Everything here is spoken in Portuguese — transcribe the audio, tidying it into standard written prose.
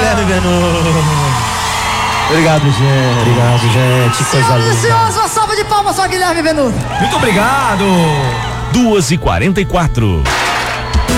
Guilherme Venuto. Obrigado, gente. Obrigado, gente. Coisa Senhoras e linda. senhores, uma salva de palmas só, Guilherme Venuto. Muito obrigado. 2h44.